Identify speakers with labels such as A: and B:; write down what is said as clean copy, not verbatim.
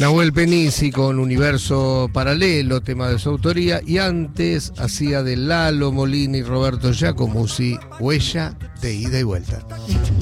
A: Nahuel Penisi con Universo Paralelo, tema de su autoría, y antes hacía de Lalo Molina y Roberto Giacomuzzi, Huella de Ida y Vuelta.